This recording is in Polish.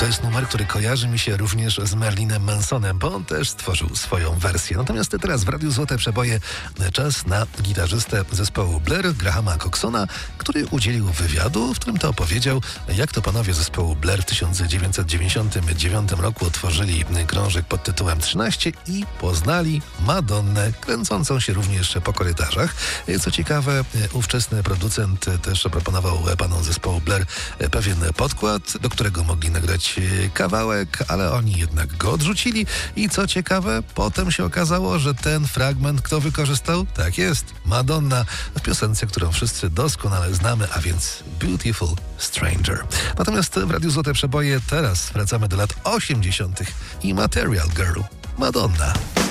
To jest numer, który kojarzy mi się również z Marlinem Mansonem, bo on też stworzył swoją wersję. Natomiast teraz w Radiu Złote Przeboje czas na gitarzystę zespołu Blair, Grahama Coxona, który udzielił wywiadu, w którym to opowiedział, jak to panowie zespołu Blair w 1999 roku otworzyli krążek pod tytułem 13 i poznali Madonnę, kręcącą się również po korytarzach. Co ciekawe, ówczesny producent też zaproponował panom zespołu Blair pewien podkład, do którego mogli nagrać kawałek, ale oni jednak go odrzucili i co ciekawe, potem się okazało, że ten fragment kto wykorzystał? Tak jest, Madonna w piosence, którą wszyscy doskonale znamy, a więc Beautiful Stranger. Natomiast w Radiu Złote Przeboje teraz wracamy do lat 80. i Material Girl, Madonna.